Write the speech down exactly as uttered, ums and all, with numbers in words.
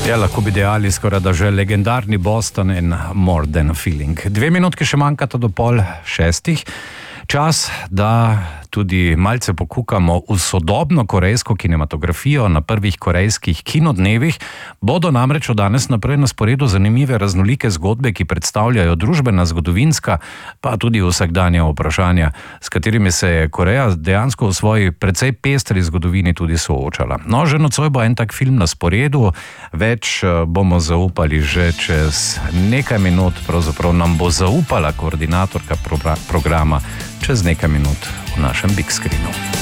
Ja, lahko bi dejali skoraj da že legendarni Boston in More Than a Feeling. Dve minutke še manjkata do pol šestih. Čas, da tudi malce pokukamo v sodobno korejsko kinematografijo. Na prvih korejskih kinodnevih bodo namreč od danes naprej na sporedu zanimive raznolike zgodbe, ki predstavljajo družbena, zgodovinska, pa tudi vsakdanja vprašanja, s katerimi se je Koreja dejansko v svoji precej pestri zgodovini tudi soočala. No, že nocoj bo en tak film na sporedu, več bomo zaupali že čez nekaj minut, pravzaprav nam bo zaupala koordinatorka programa čez nekaj minut v našem Big Screenu.